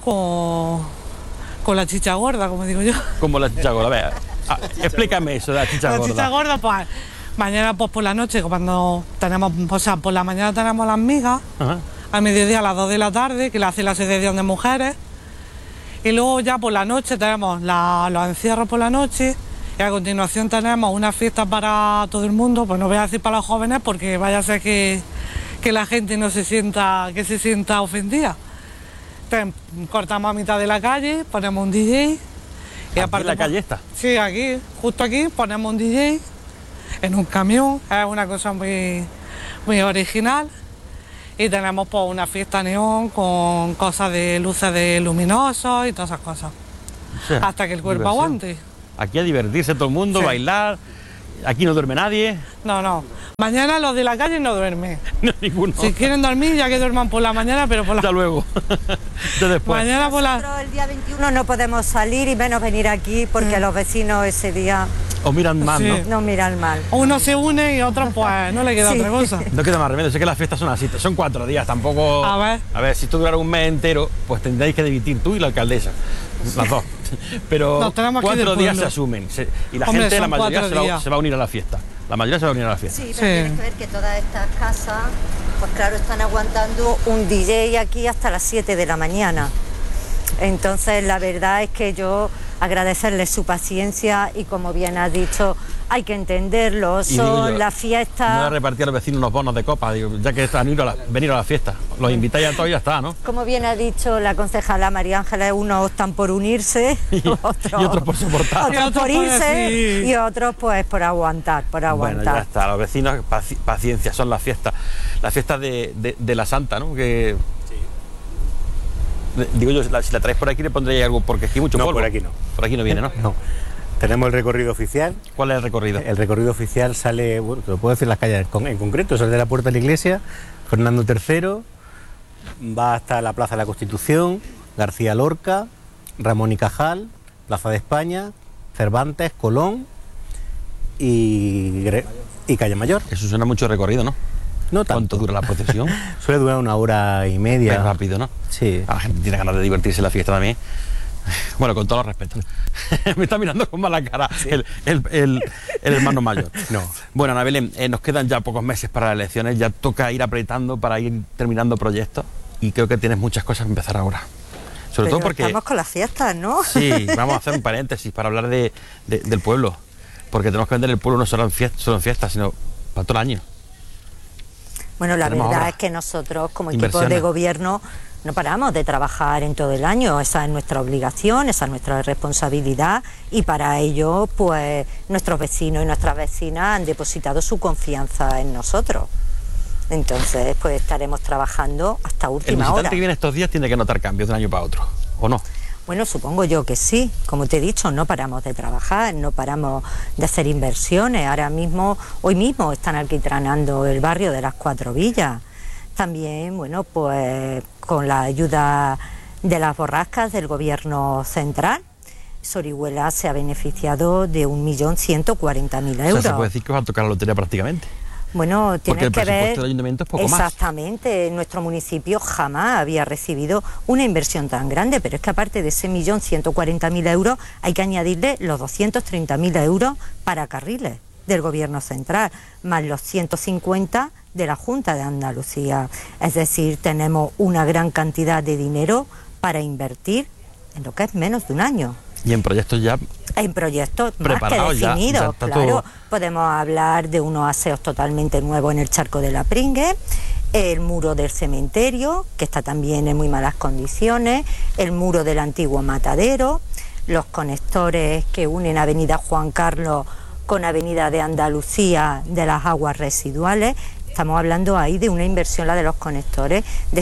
con la chicha gorda, como digo yo. Como la chicha gorda, a ver, explícame eso de la chicha gorda. La chicha gorda, pues mañana pues por la noche, cuando tenemos, o sea, por la mañana tenemos las migas. Ajá. Al mediodía a las 2 de la tarde, que le hace la asociación de mujeres, y luego ya por la noche tenemos los encierros por la noche, y a continuación tenemos una fiesta para todo el mundo, pues no voy a decir para los jóvenes porque vaya a ser que la gente no se sienta ofendida. Entonces, cortamos a mitad de la calle, ponemos un DJ. Y aparte, ¿en la calle está? Sí, aquí, justo aquí, ponemos un DJ en un camión, es una cosa muy, muy original. Y tenemos pues una fiesta neón con cosas de luces de luminosos y todas esas cosas. O sea, hasta que el cuerpo aguante. Aquí a divertirse todo el mundo, sí, bailar. Aquí no duerme nadie. No. Mañana los de la calle no duermen. No, ninguno. Si quieren dormir, ya que duerman por la mañana, pero por la... Hasta luego. Después. Mañana por la... Nosotros el día 21 no podemos salir y menos venir aquí porque los vecinos ese día... Os miran mal, sí, ¿no? Nos miran mal. Uno se une y otro pues no le queda otra cosa. No queda más remedio, sé que las fiestas son así, son 4 días, tampoco... A ver, si esto durara un mes entero, pues tendréis que dividir tú y la alcaldesa, las dos. Pero 4 días se asumen y la gente, la mayoría se va a unir a la fiesta. La mayoría se va a unir a la fiesta. Sí, pero tienes que ver que todas estas casas, pues claro, están aguantando un DJ aquí hasta las 7 de la mañana. Entonces, la verdad es que yo agradecerles su paciencia y, como bien has dicho, hay que entenderlo, son las fiestas... No voy a repartir a los vecinos unos bonos de copa, digo, ya que están venir a la fiesta. Los invitáis a todos y ya está, ¿no? Como bien ha dicho la concejala María Ángeles, unos optan por unirse, y otros por soportar. Otros por irse y otros pues por aguantar, Bueno, ya está, los vecinos, paciencia, son las fiestas de la Santa, ¿no? Que... Digo yo, si la traes por aquí le pondréis algo, porque aquí hay mucho polvo. No, por aquí no. Por aquí no viene, ¿no? No. Tenemos el recorrido oficial. ¿Cuál es el recorrido? El recorrido oficial sale, bueno, te lo puedo decir las calles en concreto, sale de la puerta de la iglesia, Fernando III, Va hasta la Plaza de la Constitución, García Lorca, Ramón y Cajal, Plaza de España, Cervantes, Colón y Calle Mayor. Eso suena mucho recorrido, ¿no? No tanto. ¿Cuánto dura la procesión? Suele durar 1 hora y media. Es rápido, ¿no? Sí. La gente tiene ganas de divertirse en la fiesta también. Bueno, con todo el respeto. Me está mirando con mala cara el hermano mayor. No. Bueno, Ana Belén, nos quedan ya pocos meses para las elecciones, ya toca ir apretando para ir terminando proyectos y creo que tienes muchas cosas que empezar ahora. Sobre todo porque... Estamos con las fiestas, ¿no? Sí, vamos a hacer un paréntesis para hablar del pueblo, porque tenemos que vender el pueblo no solo en fiestas, sino para todo el año. Bueno, la Tenemos verdad ahora es que nosotros como equipo inversiones. de gobierno no paramos de trabajar en todo el año, esa es nuestra obligación, esa es nuestra responsabilidad y para ello pues nuestros vecinos y nuestras vecinas han depositado su confianza en nosotros. Entonces pues estaremos trabajando hasta El última visitante hora. que viene estos días tiene que notar cambios de un año para otro, ¿o no? Bueno, supongo yo que sí. Como te he dicho, no paramos de trabajar, no paramos de hacer inversiones. Ahora mismo, hoy mismo están alquitranando el barrio de las Cuatro Villas. También, bueno, pues con la ayuda de las borrascas del gobierno central, Sorihuela se ha beneficiado de 1.140.000 euros. O sea, se puede decir que va a tocar la lotería prácticamente. Bueno, Porque tienes el que ver... presupuesto del ayuntamiento es poco más. Exactamente, nuestro municipio jamás había recibido una inversión tan grande, pero es que aparte de ese 1.140.000 euros hay que añadirle los 230.000 euros para carriles del gobierno central, más los 150 de la Junta de Andalucía. Es decir, tenemos una gran cantidad de dinero para invertir en lo que es menos de un año. Y en proyectos ya... En proyectos más que preparados, definidos, ya está claro. todo. Podemos hablar de unos aseos totalmente nuevos en el Charco de la Pringue, el muro del cementerio, que está también en muy malas condiciones, el muro del antiguo matadero, los conectores que unen Avenida Juan Carlos con Avenida de Andalucía de las aguas residuales. Estamos hablando ahí de una inversión, la de los conectores, de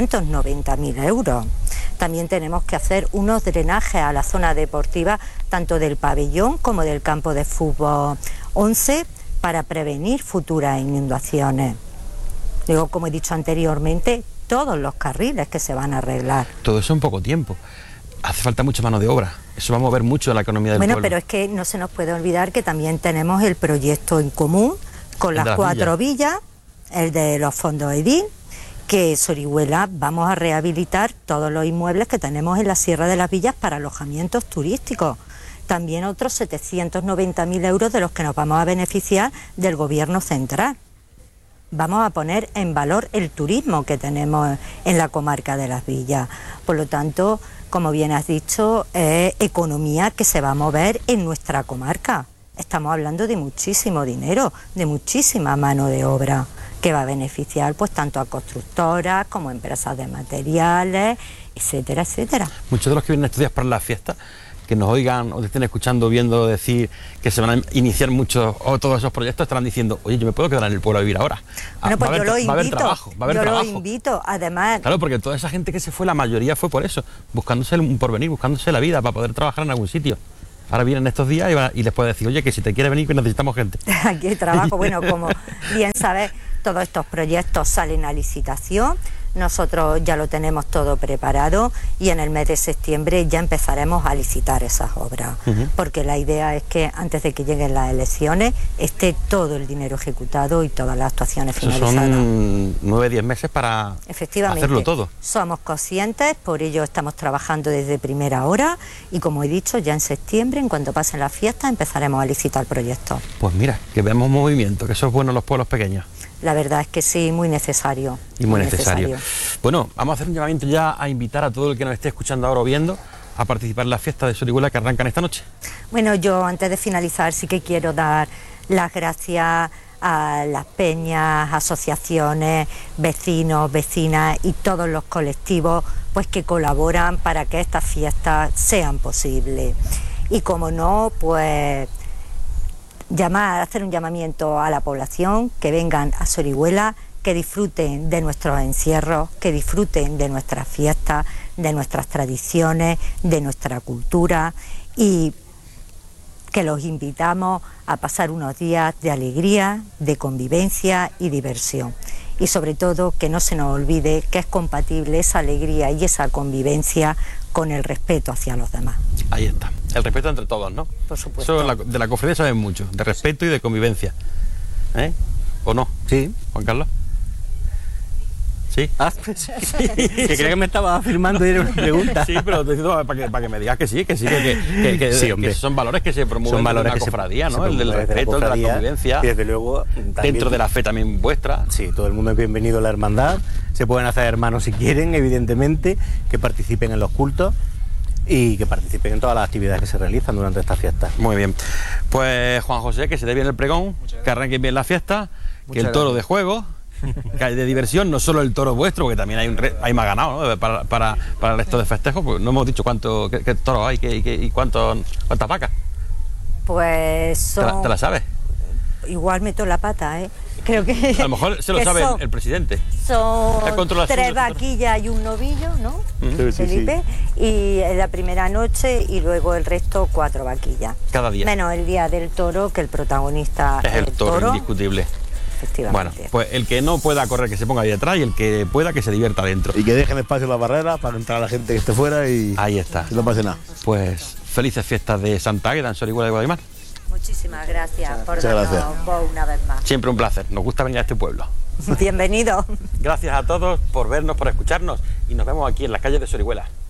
690.000 euros. También tenemos que hacer unos drenajes a la zona deportiva, tanto del pabellón como del campo de fútbol 11, para prevenir futuras inundaciones. Digo, como he dicho anteriormente, todos los carriles que se van a arreglar. Todo eso en poco tiempo. Hace falta mucha mano de obra. Eso va a mover mucho la economía del pueblo. Bueno, pero es que no se nos puede olvidar que también tenemos el proyecto en común con las Cuatro Villas, el de los fondos EDIN, que Sorihuela vamos a rehabilitar todos los inmuebles que tenemos en la Sierra de las Villas para alojamientos turísticos. También otros 790.000 euros de los que nos vamos a beneficiar del gobierno central. Vamos a poner en valor el turismo que tenemos en la comarca de las Villas. Por lo tanto, como bien has dicho, es economía que se va a mover en nuestra comarca. Estamos hablando de muchísimo dinero, de muchísima mano de obra, que va a beneficiar pues tanto a constructoras como a empresas de materiales, etcétera, etcétera. Muchos de los que vienen estos días para las fiestas, que nos oigan o te estén escuchando, viendo decir que se van a iniciar muchos o todos esos proyectos, estarán diciendo, oye, yo me puedo quedar en el pueblo a vivir ahora. Bueno, pues yo lo invito, va a haber trabajo, va a haber trabajo. Lo invito, además... Claro, porque toda esa gente que se fue, la mayoría fue por eso, buscándose un porvenir, buscándose la vida para poder trabajar en algún sitio. Ahora vienen estos días y les puede decir, oye, que si te quieres venir, que necesitamos gente. Aquí hay trabajo. Bueno, como bien sabes, todos estos proyectos salen a licitación. Nosotros ya lo tenemos todo preparado y en el mes de septiembre ya empezaremos a licitar esas obras. Porque la idea es que antes de que lleguen las elecciones esté todo el dinero ejecutado y todas las actuaciones finalizadas. Son 9-10 meses para hacerlo todo. Somos conscientes, por ello estamos trabajando desde primera hora y como he dicho, ya en septiembre, en cuanto pasen las fiestas, empezaremos a licitar proyectos. Pues mira, que veamos movimiento, que eso es bueno en los pueblos pequeños. La verdad es que sí, muy necesario. Y muy necesario. Bueno, vamos a hacer un llamamiento ya a invitar a todo el que nos esté escuchando ahora o viendo a participar en las fiestas de Sorihuela que arrancan esta noche. Bueno, yo antes de finalizar sí que quiero dar las gracias a las peñas, asociaciones, vecinos, vecinas y todos los colectivos pues que colaboran para que estas fiestas sean posibles. Y como no, pues hacer un llamamiento a la población que vengan a Sorihuela, que disfruten de nuestros encierros, que disfruten de nuestras fiestas, de nuestras tradiciones, de nuestra cultura y que los invitamos a pasar unos días de alegría, de convivencia y diversión. y sobre todo que no se nos olvide que es compatible esa alegría y esa convivencia con el respeto hacia los demás. Ahí está, el respeto entre todos, ¿no? Por supuesto. Eso de la cofradía saben mucho, de respeto y de convivencia. ¿O no? Sí. Juan Carlos. ¿Sí? Que creía que me estaba afirmando y era una pregunta. Sí, pero te digo para que me digas que sí, que son valores que se promueven en la cofradía, ¿no? El del respeto, el de la convivencia. Y desde luego, dentro de la fe también vuestra. Sí, todo el mundo es bienvenido a la hermandad. Se pueden hacer hermanos si quieren, evidentemente, que participen en los cultos y que participen en todas las actividades que se realizan durante estas fiestas. Muy bien. Pues Juan José, que se dé bien el pregón, que arranque bien la fiesta, que el toro de juego, que hay de diversión, no solo el toro vuestro, porque también hay más ganado, ¿no? para el resto de festejos, pues no hemos dicho qué toros hay y cuántas vacas. Pues son... ¿Te la sabes? Igual meto la pata, ¿eh? Creo que... A lo mejor se lo sabe el presidente. Son 3 vaquillas y un novillo, ¿no? Felipe. Sí. Y en la primera noche y luego el resto 4 vaquillas. Cada día. Menos el día del toro, que el protagonista es el toro indiscutible. Efectivamente. Bueno, pues el que no pueda correr, que se ponga ahí detrás, y el que pueda, que se divierta dentro. Y que dejen espacio en la barrera para entrar a la gente que esté fuera y... Ahí está. Y no pase nada. Pues felices fiestas de Santa Águeda en Sorihuela de Guadalimar. Muchísimas gracias por darnos voz una vez más. Siempre un placer, nos gusta venir a este pueblo. Bienvenido. Gracias a todos por vernos, por escucharnos, y nos vemos aquí en las calles de Sorihuela.